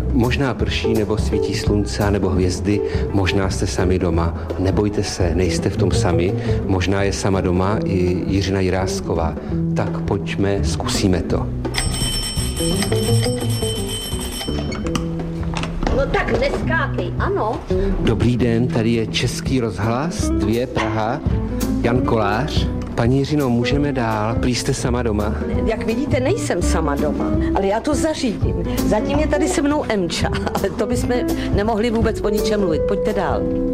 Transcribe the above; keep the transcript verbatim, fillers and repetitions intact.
Možná prší, nebo svítí slunce, nebo hvězdy, možná jste sami doma. Nebojte se, nejste v tom sami. Možná je sama doma i Jiřina Jirásková. Tak pojďme, zkusíme to. No tak neskákej, ano. Dobrý den, tady je Český rozhlas, dvě Praha, Jan Kolář. Paní Jiřino, můžeme dál, prý jste sama doma. Jak vidíte, nejsem sama doma, ale já to zařídím. Zatím je tady se mnou Emča, ale to bychom nemohli vůbec o ničem mluvit. Pojďte dál.